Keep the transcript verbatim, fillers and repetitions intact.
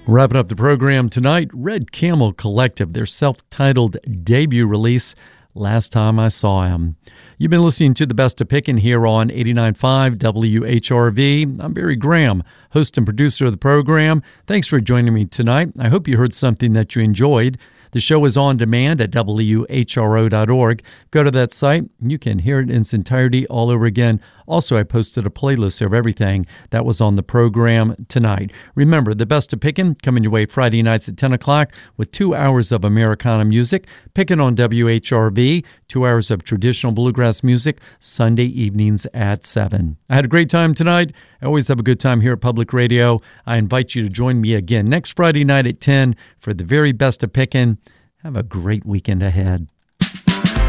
Wrapping up the program tonight, Red Camel Collective, their self-titled debut release, Last Time I Saw Him. You've been listening to The Best of Pickin' here on eighty-nine point five W H R V. I'm Barry Graham, host and producer of the program. Thanks for joining me tonight. I hope you heard something that you enjoyed. The show is on demand at W H R O dot org. Go to that site. You can hear it in its entirety all over again. Also, I posted a playlist of everything that was on the program tonight. Remember, The Best of Pickin' coming your way Friday nights at ten o'clock with two hours of Americana music. Pickin' on W H R V, two hours of traditional bluegrass music, Sunday evenings at seven. I had a great time tonight. I always have a good time here at Public Radio. I invite you to join me again next Friday night at ten for the very best of Pickin'. Have a great weekend ahead.